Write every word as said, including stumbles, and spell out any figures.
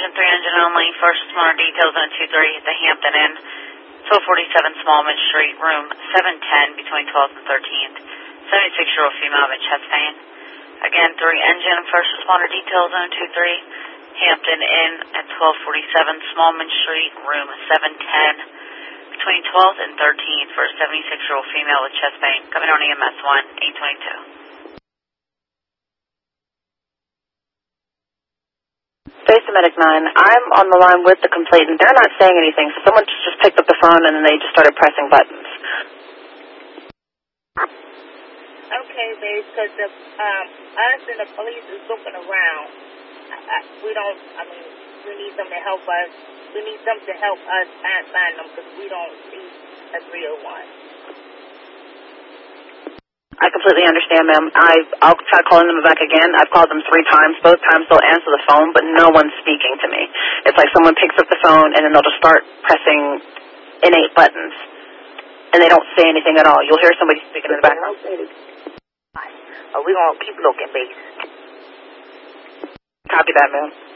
seven three engine only, first responder details on two three, the Hampton Inn, twelve forty-seven Smallman Street, room seven ten, between twelfth and thirteenth. seventy-six-year-old female with chest pain. Again, three engine, first responder details on two three, Hampton Inn at twelve forty-seven Smallman Street, room seven ten, between twelfth and thirteenth, for a seventy-six-year-old female with chest pain. Coming on E M S one, eight twenty-two. Base Medic nine, I'm on the line with the complainant. They're not saying anything, so someone just picked up the phone and then they just started pressing buttons. Okay, babe, because the, um, us and the police is looking around. I, I, we don't, I mean, we need them to help us. We need them to help us and find them because we don't see a three oh one. I completely understand, ma'am. I, I'll try calling them back again. I've called them three times. Both times they'll answer the phone, but no one's speaking to me. It's like someone picks up the phone and then they'll just start pressing innate buttons. And they don't say anything at all. You'll hear somebody speaking in the background. Uh, we're going to keep looking, base. Copy that, ma'am.